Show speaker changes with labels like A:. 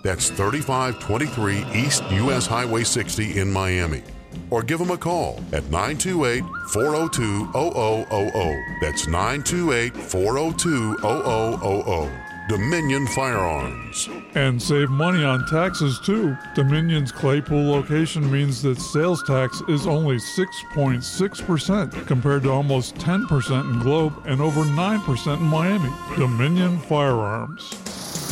A: That's 3523 East US Highway 60 in Miami. Or give them a call at 928-402-0000. That's 928-402-0000. Dominion Firearms.
B: And save money on taxes, too. Dominion's Claypool location means that sales tax is only 6.6% compared to almost 10% in Globe and over 9% in Miami. Dominion Firearms.